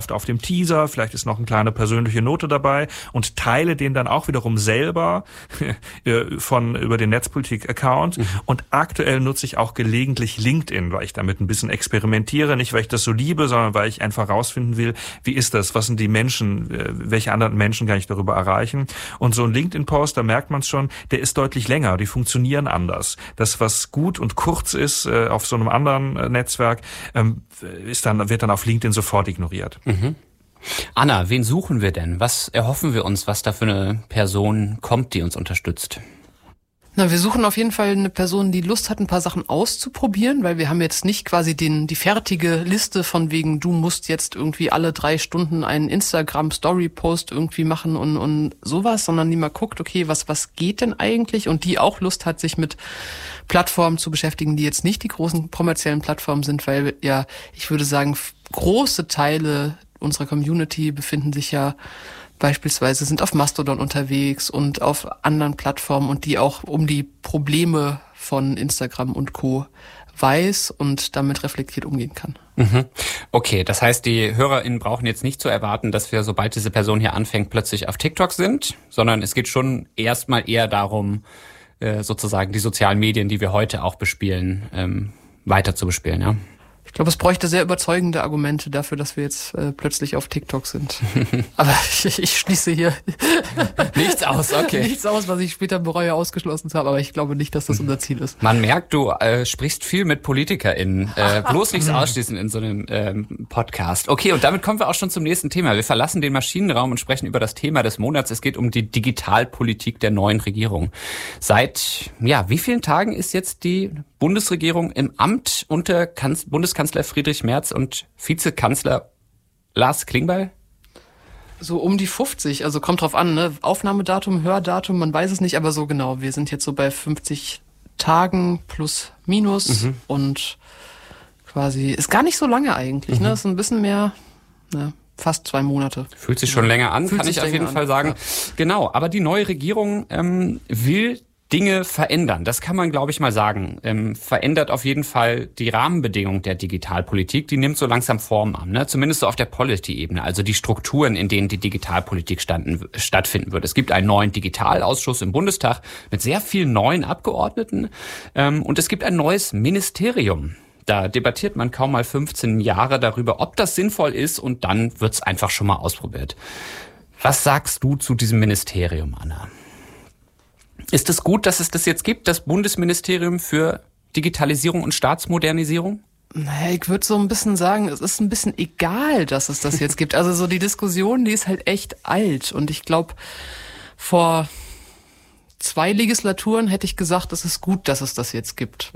achte auf dem Teaser, vielleicht ist noch eine kleine persönliche Note dabei und teile den dann auch wiederum selber über den Netzpolitik-Account. Und aktuell nutze ich auch gelegentlich LinkedIn, weil ich damit ein bisschen experimentiere, nicht weil ich das so liebe, sondern weil ich einfach rausfinden will, wie ist das, was sind die Menschen, welche anderen Menschen kann ich darüber erreichen. Und so ein LinkedIn-Post, da merkt man es schon, der ist deutlich länger, die funktionieren anders. Das, was gut und kurz ist auf so einem anderen Netzwerk, wird dann auf LinkedIn sofort ignoriert. Anna, wen suchen wir denn? Was erhoffen wir uns, was da für eine Person kommt, die uns unterstützt? Na, wir suchen auf jeden Fall eine Person, die Lust hat, ein paar Sachen auszuprobieren, weil wir haben jetzt nicht quasi die fertige Liste von wegen, du musst jetzt irgendwie alle 3 Stunden einen Instagram-Story-Post irgendwie machen und sowas, sondern die mal guckt, okay, was geht denn eigentlich? Und die auch Lust hat, sich mit Plattformen zu beschäftigen, die jetzt nicht die großen kommerziellen Plattformen sind, weil ja, ich würde sagen, große Teile unserer Community befinden sich ja beispielsweise, sind auf Mastodon unterwegs und auf anderen Plattformen und die auch um die Probleme von Instagram und Co. weiß und damit reflektiert umgehen kann. Okay, das heißt, die HörerInnen brauchen jetzt nicht zu erwarten, dass wir, sobald diese Person hier anfängt, plötzlich auf TikTok sind, sondern es geht schon erstmal eher darum, sozusagen die sozialen Medien, die wir heute auch bespielen, weiter zu bespielen, ja? Ich glaube, es bräuchte sehr überzeugende Argumente dafür, dass wir jetzt plötzlich auf TikTok sind. Aber ich schließe hier nichts aus, okay. Nichts aus, was ich später bereue, ausgeschlossen zu haben. Aber ich glaube nicht, dass das unser Ziel ist. Man merkt, du sprichst viel mit PolitikerInnen. Bloß nichts ausschließen in so einem Podcast. Okay, und damit kommen wir auch schon zum nächsten Thema. Wir verlassen den Maschinenraum und sprechen über das Thema des Monats. Es geht um die Digitalpolitik der neuen Regierung. Seit, wie vielen Tagen ist jetzt die Bundesregierung im Amt unter Bundeskanzler Friedrich Merz und Vizekanzler Lars Klingbeil? So um die 50, also kommt drauf an, ne? Aufnahmedatum, Hördatum, man weiß es nicht, aber so genau. Wir sind jetzt so bei 50 Tagen plus minus und quasi, ist gar nicht so lange eigentlich, ne? Ist ein bisschen mehr, fast 2 Monate. Fühlt sich schon länger an, kann ich auf jeden Fall sagen. Ja. Genau, aber die neue Regierung will Dinge verändern. Das kann man, glaube ich, mal sagen. Verändert auf jeden Fall die Rahmenbedingungen der Digitalpolitik. Die nimmt so langsam Form an, ne? Zumindest so auf der Policy-Ebene, also die Strukturen, in denen die Digitalpolitik stattfinden wird. Es gibt einen neuen Digitalausschuss im Bundestag mit sehr vielen neuen Abgeordneten und es gibt ein neues Ministerium. Da debattiert man kaum mal 15 Jahre darüber, ob das sinnvoll ist und dann wird's einfach schon mal ausprobiert. Was sagst du zu diesem Ministerium, Anna? Ist es gut, dass es das jetzt gibt, das Bundesministerium für Digitalisierung und Staatsmodernisierung? Naja, ich würde so ein bisschen sagen, es ist ein bisschen egal, dass es das jetzt gibt. Also so die Diskussion, die ist halt echt alt. Und ich glaube, vor 2 Legislaturen hätte ich gesagt, es ist gut, dass es das jetzt gibt.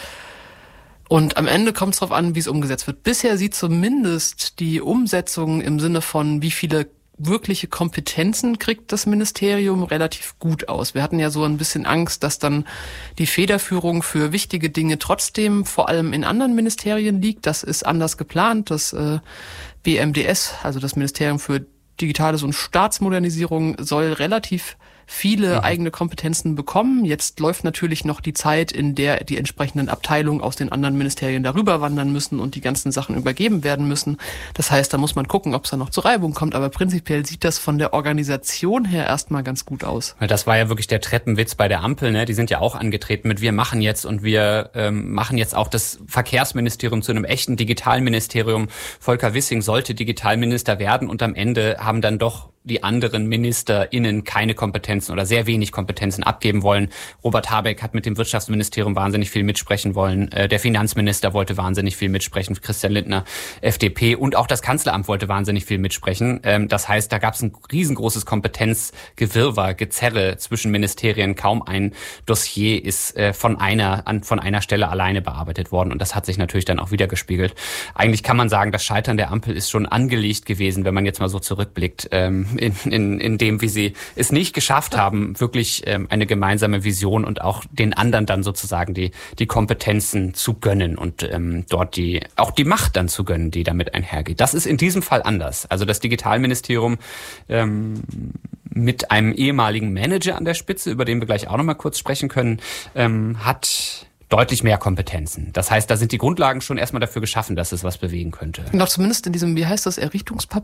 Und am Ende kommt es darauf an, wie es umgesetzt wird. Bisher sieht zumindest die Umsetzung im Sinne von, wie viele wirkliche Kompetenzen kriegt das Ministerium, relativ gut aus. Wir hatten ja so ein bisschen Angst, dass dann die Federführung für wichtige Dinge trotzdem vor allem in anderen Ministerien liegt. Das ist anders geplant. Das BMDS, also das Ministerium für Digitales und Staatsmodernisierung, soll relativ viele eigene Kompetenzen bekommen. Jetzt läuft natürlich noch die Zeit, in der die entsprechenden Abteilungen aus den anderen Ministerien darüber wandern müssen und die ganzen Sachen übergeben werden müssen. Das heißt, da muss man gucken, ob es da noch zur Reibung kommt. Aber prinzipiell sieht das von der Organisation her erstmal ganz gut aus. Das war ja wirklich der Treppenwitz bei der Ampel, ne? Die sind ja auch angetreten mit wir machen jetzt und wir machen jetzt auch das Verkehrsministerium zu einem echten Digitalministerium. Volker Wissing sollte Digitalminister werden und am Ende haben dann doch die anderen MinisterInnen keine Kompetenzen oder sehr wenig Kompetenzen abgeben wollen. Robert Habeck hat mit dem Wirtschaftsministerium wahnsinnig viel mitsprechen wollen. Der Finanzminister wollte wahnsinnig viel mitsprechen. Christian Lindner, FDP, und auch das Kanzleramt wollte wahnsinnig viel mitsprechen. Das heißt, da gab es ein riesengroßes Kompetenzgewirrwarr, Gezerre zwischen Ministerien. Kaum ein Dossier ist von einer Stelle alleine bearbeitet worden. Und das hat sich natürlich dann auch wieder gespiegelt. Eigentlich kann man sagen, das Scheitern der Ampel ist schon angelegt gewesen, wenn man jetzt mal so zurückblickt. In dem, wie sie es nicht geschafft haben, wirklich eine gemeinsame Vision und auch den anderen dann sozusagen die Kompetenzen zu gönnen und dort auch die Macht dann zu gönnen, die damit einhergeht. Das ist in diesem Fall anders. Also das Digitalministerium mit einem ehemaligen Manager an der Spitze, über den wir gleich auch noch mal kurz sprechen können, hat deutlich mehr Kompetenzen. Das heißt, da sind die Grundlagen schon erstmal dafür geschaffen, dass es was bewegen könnte. Genau, zumindest in diesem, wie heißt das, Errichtungspapier